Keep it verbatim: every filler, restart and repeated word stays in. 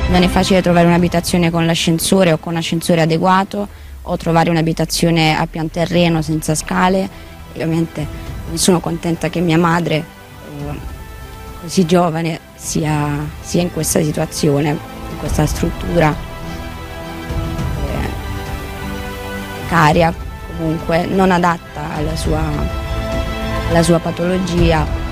Non è facile trovare un'abitazione con l'ascensore o con ascensore adeguato, o trovare un'abitazione a pian terreno senza scale. E ovviamente non sono contenta che mia madre, eh, così giovane, sia, sia in questa situazione, in questa struttura eh, precaria, comunque non adatta alla sua, alla sua patologia.